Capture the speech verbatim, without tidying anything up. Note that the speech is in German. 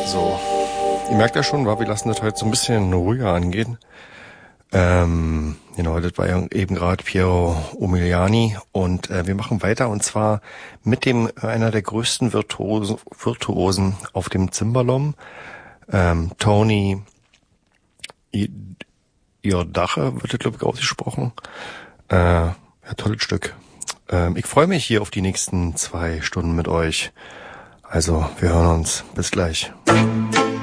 So, ihr merkt ja schon, wir lassen das heute so ein bisschen ruhiger angehen. Ähm, genau, das war ja eben gerade Piero Umiliani und äh, wir machen weiter und zwar mit dem äh, einer der größten Virtuosen, Virtuosen auf dem Cimbalom, ähm, Tony I- Iordache wird das, glaube ich, ausgesprochen. Äh, ja, tolles Stück. Ähm, ich freue mich hier auf die nächsten zwei Stunden mit euch. Also, wir hören uns. Bis gleich.